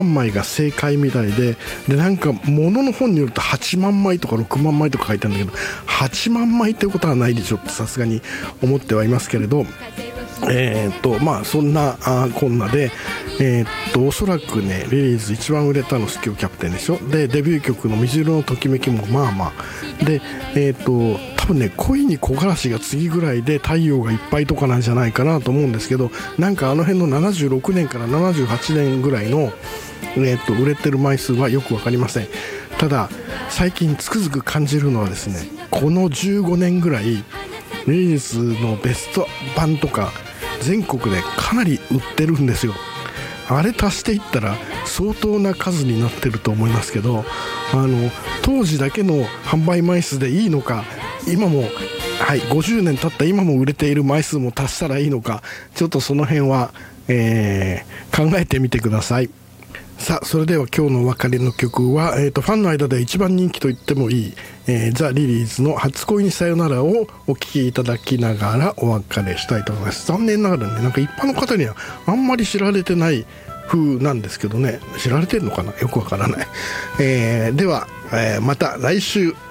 枚が正解みたいで、なんか物の本によると8万枚とか6万枚とか書いてあるんだけど、8万枚ってことはないでしょってさすがに思ってはいますけれど、そんなこんなで、おそらくねリリーズ一番売れたのスキョキャプテンでしょ。でデビュー曲の水色のときめきもまあまあで、多分ね恋に木枯らしが次ぐらいで太陽がいっぱいとかなんじゃないかなと思うんですけど、なんかあの辺の76年から78年ぐらいの、売れてる枚数はよくわかりません。ただ最近つくづく感じるのはですね、この15年ぐらいリリースのベスト版とか全国でかなり売ってるんですよ。あれ足していったら相当な数になってると思いますけど、当時だけの販売枚数でいいのか、今も50年経った今も売れている枚数も足したらいいのか、ちょっとその辺は、考えてみてください。さあそれでは今日のお別れの曲は、ファンの間で一番人気と言ってもいい、ザ・リリーズの初恋にさよならをお聴きいただきながらお別れしたいと思います。残念ながらね、なんか一般の方にはあんまり知られてない風なんですけどね、知られてるのかな、よくわからない。では、また来週